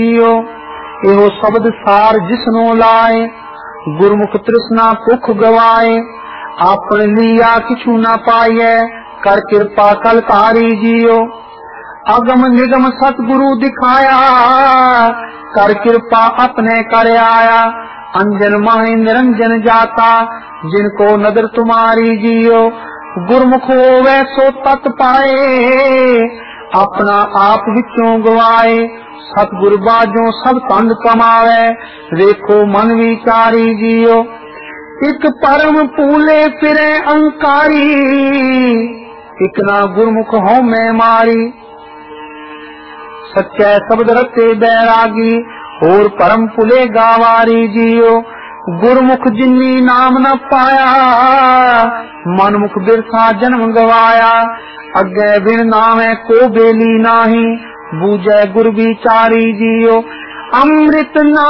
एहो शब्द सार जिसनो लाए, गुरमुख तृष्णा भुख गवाए। आपन लिया किछु न पाइए, कर कृपा कलकारी जियो। अगम निगम सतगुरु दिखाया, कर कृपा अपने कर आया। अंजन माहि निरंजन जाता, जिनको नदर तुम्हारी जियो। गुरमुख होवे सो तत पाए, अपना आप विचों गवाए। सतगुर बाजों सब तंद कमावे, देखो मन विचारी जियो। एक परम पूले फिरे अंकारी, एक ना गुरमुख हो मैं मारी। सच्चे शब्द रते बैरागी, और परम पुले गावारी जियो। गुरमुख जिन्नी नाम न पाया, मनमुख बिरसा जन्म गवाया। अगे बिन नामे को बेली नाही, बूझे गुर विचारी जियो। अमृत ना